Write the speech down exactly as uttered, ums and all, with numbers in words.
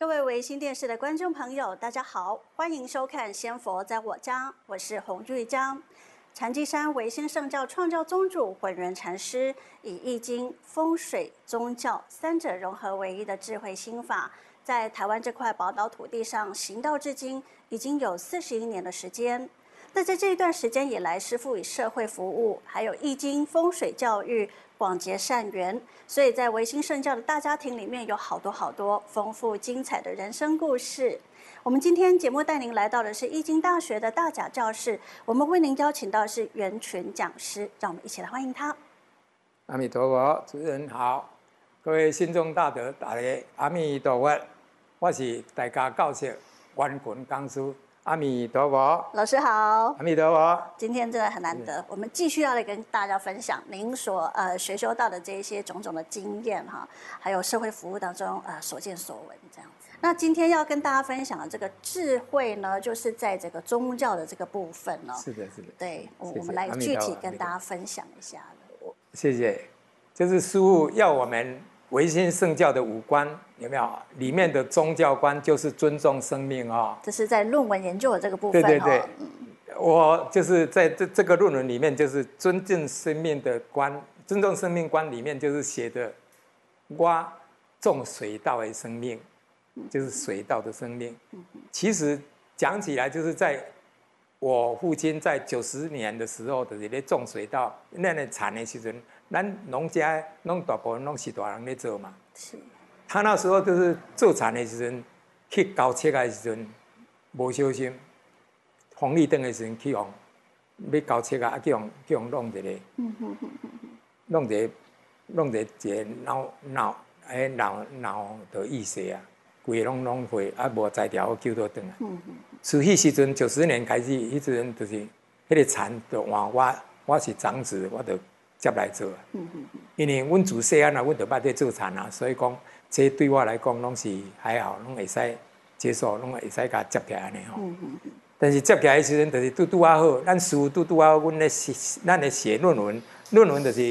各位微星电视的观众朋友，大家好，欢迎收看《仙佛在我家》，我是洪玉江。禅机山唯心圣教创教宗主混元禅师以易经、风水、宗教三者融合为一的智慧心法，在台湾这块宝岛土地上行道至今，已经有四十一年的时间。那在这一段时间以来，师父以社会服务，还有易经、风水教育，广结善缘，所以在唯心圣教的大家庭里面，有好多好多丰富精彩的人生故事。我们今天节目带您来到的是易经大学的大甲教室，我们为您邀请到的是袁群讲师，让我们一起来欢迎他。 阿弥陀佛，主持人好，各位信众大德，大家阿弥陀佛，我是大甲教室袁群讲师。阿弥陀佛， 老师好， 阿弥陀佛。 今天真的很难得，我们继续要来跟大家分享您所呃学修到的这一些种种的经验哈，还有社会服务当中呃所见所闻这样子。那今天要跟大家分享的这个智慧呢，就是在这个宗教的这个部分哦。 是的，是的。 对，我谢谢我们来具体跟大家分享一下。 谢谢。就是师父要我们唯心圣教的五观有没有？里面的宗教观就是尊重生命哦。 这是在论文研究的这个部分哦。 对对对，嗯、我就是在这这个论文里面，就是尊重生命的观，尊重生命观里面就是写的，我种水稻的生命，就是水稻的生命。其实讲起来，就是在我父亲在九十年的时候，就是在种水稻，那个产的时阵。咱农家弄大部分拢是大人在做嘛， 是。 他那时候就是做田的时阵，去交车的时阵，无小心，红绿灯的时阵去用，要交车啊，去用去用弄一个，弄一个弄一个一个脑脑诶脑脑的意识啊，规个拢拢会啊，无在条救倒转来。所以迄时阵九十年开始，迄阵就是迄个田就换我，我是长子，我就。接来做，嗯嗯嗯，因为阮自细汉啊，阮就捌在做田啊，所以讲，这对我来讲拢是还好，拢会使接受，拢会使甲接起来安尼吼。嗯嗯嗯。但是接起来的时阵，就是拄拄啊好，咱师傅拄拄啊，阮咧写，咱咧写论文，论文就是